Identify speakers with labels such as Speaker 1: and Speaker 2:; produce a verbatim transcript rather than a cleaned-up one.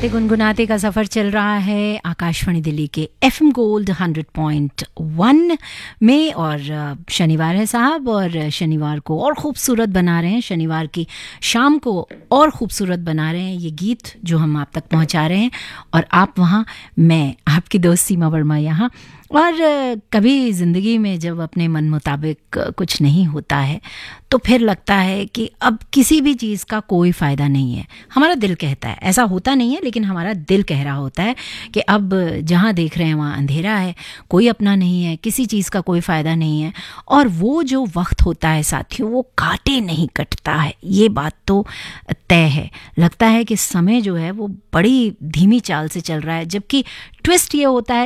Speaker 1: गाते गुनगुनाते का सफ़र चल रहा है आकाशवाणी दिल्ली के FM gold hundred point one में। और शनिवार है साहब, और शनिवार को और ख़ूबसूरत बना रहे हैं, शनिवार की शाम को और ख़ूबसूरत बना रहे हैं ये गीत जो हम आप तक पहुंचा रहे हैं। और आप वहाँ, मैं आपकी दोस्त सीमा वर्मा यहाँ। और कभी ज़िंदगी में जब अपने मन मुताबिक कुछ नहीं होता है तो फिर लगता है कि अब किसी भी चीज़ का कोई फ़ायदा नहीं है। हमारा दिल कहता है, ऐसा होता नहीं है लेकिन हमारा दिल कह रहा होता है कि अब जहाँ देख रहे हैं वहाँ अंधेरा है, कोई अपना नहीं है, किसी चीज़ का कोई फ़ायदा नहीं है। और वो जो वक्त होता है साथियों, वो काटे नहीं कटता है, ये बात तो तय है। लगता है कि समय जो है वो बड़ी धीमी चाल से चल रहा है, जबकि ट्विस्ट ये होता है